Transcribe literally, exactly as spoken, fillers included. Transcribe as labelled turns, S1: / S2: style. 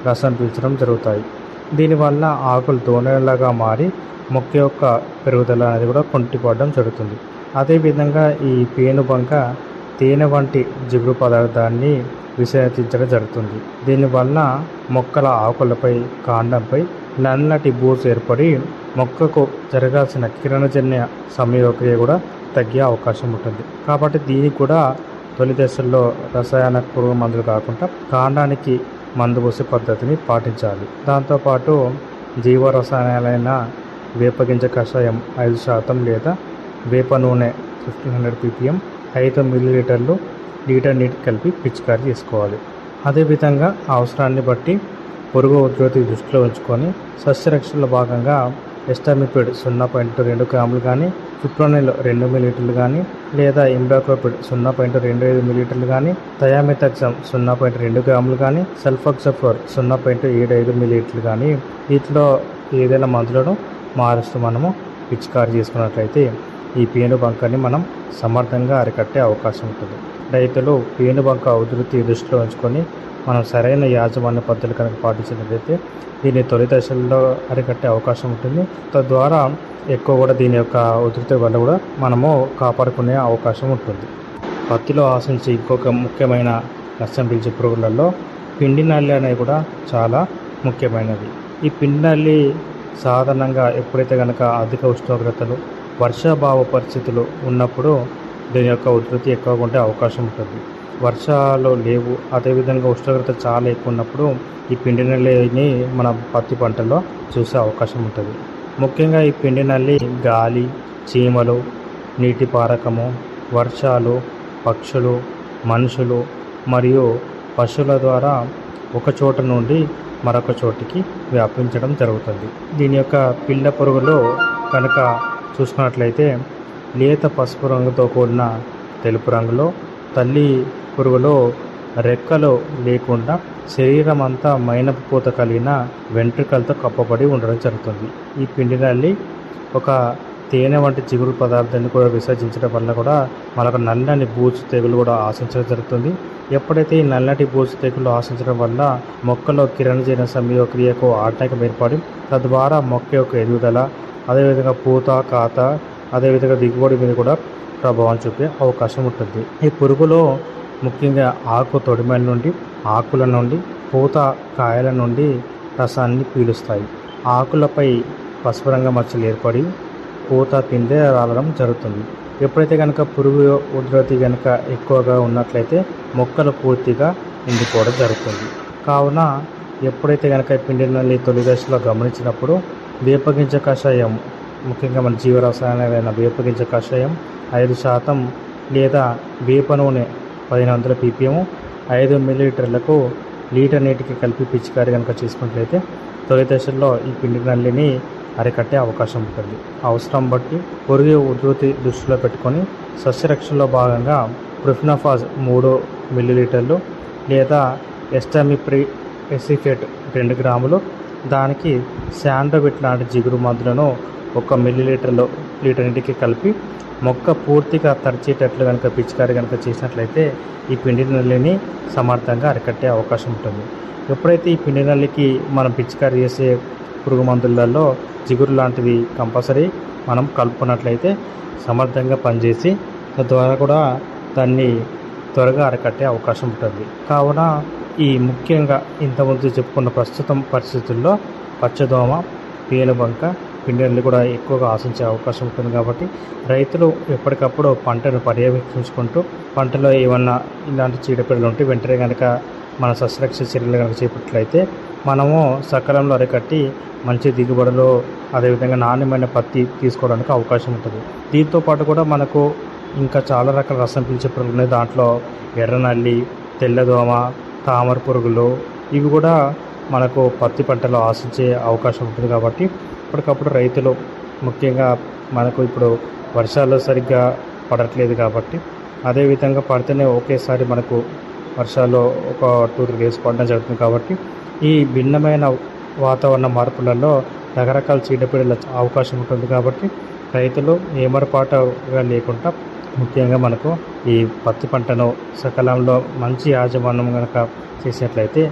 S1: రసం పీల్చడం జరుగుతాయి. దీనివల్ల ఆకులు తోనెలాగా మారి మొక్క యొక్క పెరుగుదల అనేది కూడా కుంటిపడడం జరుగుతుంది. అదేవిధంగా ఈ పేనుబంక తేనె వంటి జిగురు పదార్థాన్ని విసర్జించడం జరుగుతుంది. దీనివల్ల మొక్కల ఆకులపై, కాండంపై నల్లటి బూజు ఏర్పడి మొక్కకు జరగాల్సిన కిరణజన్య సంయోగక్రియ కూడా తగ్గే అవకాశం ఉంటుంది. కాబట్టి దీనికి కూడా తొలి దశల్లో రసాయన పురుగు మందులు కాకుండా కాండానికి మందు పోసే పద్ధతిని పాటించాలి. దాంతోపాటు జీవ రసాయనాలైన వేపగింజ కషాయం ఐదు శాతం లేదా వేప నూనె ఫిఫ్టీన్ హండ్రెడ్ పీపీఎం ఐదు మిల్లీలీటర్లు లీటర్ నీటి కలిపి పిచికారీ చేసుకోవాలి. అదేవిధంగా అవసరాన్ని బట్టి పురుగు ఉధృతి దృష్టిలో ఉంచుకొని సస్యరక్షణలో భాగంగా ఎస్టామిపిడ్ సున్నా పాయింట్ రెండు గ్రాములు కానీ, ఫిప్రోనిల్ రెండు మిల్లీలీటర్లు కానీ, లేదా ఇమ్డాక్లోపిడ్ సున్నా పాయింట్ రెండు ఐదు మిల్లీలీటర్లు కానీ, థయామిథాక్సమ్ సున్నా పాయింట్ రెండు గ్రాములు కానీ, సల్ఫాక్సఫోర్ సున్నా పాయింట్ ఏడు ఐదు మిల్లీలీటర్లు కానీ వీటిలో ఏదైనా మందులను మారుస్తూ మనము పిచికారీ చేసుకున్నట్లయితే ఈ పేనుబంకని మనం సమర్థంగా అరికట్టే అవకాశం ఉంటుంది. రైతులు పేనుబంక ఉధృతి దృష్టిలో ఉంచుకొని మనం సరైన యాజమాన్య పద్ధతులు కనుక పాటించినట్లయితే దీన్ని తొలి దశల్లో అరికట్టే అవకాశం ఉంటుంది. తద్వారా ఎక్కువ కూడా దీని యొక్క ఉధృతి వల్ల కూడా మనము కాపాడుకునే అవకాశం ఉంటుంది. పత్తిలో ఆశించే ఇంకొక ముఖ్యమైన నష్టం పీల్చే పురుగులలో పిండి నల్లి అనేది కూడా చాలా ముఖ్యమైనది. ఈ పిండి నల్లి సాధారణంగా ఎప్పుడైతే కనుక అధిక ఉష్ణోగ్రతలు, వర్షాభావ పరిస్థితులు ఉన్నప్పుడు దీని యొక్క ఉధృతి ఎక్కువగా ఉండే అవకాశం ఉంటుంది. వర్షాలు లేవు, అదేవిధంగా ఉష్ణోగ్రత చాలా ఎక్కువ ఉన్నప్పుడు ఈ పిండి నల్లిని మన పత్తి పంటలో చూసే అవకాశం ఉంటుంది. ముఖ్యంగా ఈ పిండి నల్లి గాలి, చీమలు, నీటి పారకము, వర్షాలు, పక్షులు, మనుషులు మరియు పశువుల ద్వారా ఒక చోట నుండి మరొక చోటికి వ్యాపించడం జరుగుతుంది. దీని యొక్క పిల్ల పురుగులు కనుక చూసుకున్నట్లయితే లేత పసుపు రంగుతో కూడిన తెలుపు రంగులో, తల్లి పురుగులో రెక్కలు లేకుండా శరీరం అంతా మైనపు పూత కలిగిన వెంట్రుకలతో కప్పబడి ఉండడం జరుగుతుంది. ఈ పిండి నల్లి ఒక తేనె వంటి జిగురు పదార్థాన్ని కూడా విసర్జించడం వల్ల కూడా మనకు నల్లని బూజు తెగులు కూడా ఆశించడం జరుగుతుంది. ఎప్పుడైతే ఈ నల్లటి బూజు తెగులు ఆశించడం వల్ల మొక్కలో కిరణజన్య సంయోగక్రియకు ఆటంకం ఏర్పడి తద్వారా మొక్క యొక్క ఎదుగుదల, అదేవిధంగా పూత, కాత, అదేవిధంగా దిగుబడి మీద కూడా ప్రభావం చూపే అవకాశం ఉంటుంది. ఈ పురుగులో ముఖ్యంగా ఆకు తొడిమల నుండి, ఆకుల నుండి, పూత కాయల నుండి రసాన్ని పీలుస్తాయి. ఆకులపై పసుపు రంగు మచ్చలు ఏర్పడి పూత పిందె రాలడం జరుగుతుంది. ఎప్పుడైతే కనుక పురుగు ఉధృతి కనుక ఎక్కువగా ఉన్నట్లయితే మొక్కలు పూర్తిగా ఎండిపోవడం జరుగుతుంది. కావున ఎప్పుడైతే కనుక పిండి నల్లి తొలి దశలో గమనించినప్పుడు వేపగింజ కషాయం, ముఖ్యంగా మన జీవరసాయనాలైన వేపగింజ కషాయం ఐదు శాతం లేదా వేప నూనె పదిహేను వందల పీపీఎం ఐదు మిల్లీలీటర్లకు లీటర్ నీటికి కలిపి పిచికారీ కనుక చేసుకున్నట్లయితే తొలి దశల్లో ఈ పిండి నల్లిని అరికట్టే అవకాశం ఉంటుంది. అవసరం బట్టి పురుగు ఉధృతి దృష్టిలో పెట్టుకొని సస్యరక్షణలో భాగంగా ప్రొఫినోఫాజ్ మూడు మిల్లీలీటర్లు లేదా ఎస్టామిప్రి ఎసిఫేట్ రెండు గ్రాములు, దానికి శాండోవిట్ లాంటి జిగురు మందులను ఒక మిల్లీలీటర్లో లీటర్ నీటికి కలిపి మొక్క పూర్తిగా తడిచేటట్లు కనుక పిచికారీ కనుక చేసినట్లయితే ఈ పిండి నల్లిని సమర్థంగా అరికట్టే అవకాశం ఉంటుంది. ఎప్పుడైతే ఈ పిండి నల్లికి మనం పిచికారీ చేసే పురుగు మందులలో జిగురు లాంటివి కంపల్సరీ మనం కలుపుకున్నట్లయితే సమర్థంగా పనిచేసి తద్వారా కూడా దాన్ని త్వరగా అరికట్టే అవకాశం ఉంటుంది. కావున ఈ ముఖ్యంగా ఇంతకుముందు చెప్పుకున్న ప్రస్తుతం పరిస్థితుల్లో పచ్చదోమ, పేనుబంక, పిండి నల్లి కూడా ఎక్కువగా ఆశించే అవకాశం ఉంటుంది. కాబట్టి రైతులు ఎప్పటికప్పుడు పంటను పర్యవేక్షించుకుంటూ పంటలో ఏమన్నా ఇలాంటి చీడపీడలు ఉంటే వెంటనే కనుక మన సస్యరక్షణ చర్యలు కనుక చేపట్టినట్లయితే మనము సకాలంలో అరికట్టి మంచి దిగుబడులు, అదేవిధంగా నాణ్యమైన పత్తి తీసుకోవడానికి అవకాశం ఉంటుంది. దీంతో పాటు కూడా మనకు ఇంకా చాలా రకాల రసం పీల్చే పురుగులు ఉన్నాయి. దాంట్లో ఎర్రనల్లి, తెల్లదోమ, తామర పురుగులు ఇవి కూడా మనకు పత్తి పంటలో ఆశించే అవకాశం ఉంటుంది. కాబట్టి అప్పటికప్పుడు రైతులు ముఖ్యంగా మనకు ఇప్పుడు వర్షాలు సరిగ్గా పడట్లేదు కాబట్టి అదేవిధంగా పడితేనే ఒకేసారి మనకు వర్షాలు ఒక టూ త్రీ డేస్ పడడం జరుగుతుంది. కాబట్టి ఈ భిన్నమైన వాతావరణ మార్పులలో రకరకాల చీడపీడల అవకాశం ఉంటుంది. కాబట్టి రైతులు ఏమరపాటుగా లేకుండా ముఖ్యంగా మనకు ఈ పత్తి పంటను సకాలంలో మంచి యాజమాన్యం కనుక చేసినట్లయితే